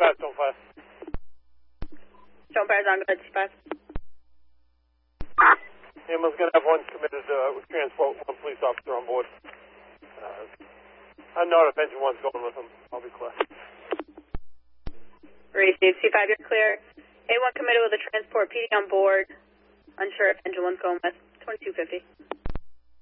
Dispatch, Zone 5. Zone 5 is on, go ahead, C5. Ambulance going to have one committed with transport, one police officer on board. I'm not if engine 1's going with him. I'll be clear. Received. C5, you're clear. A1 committed with a transport, PD on board. Unsure if engine 1's going with 2250.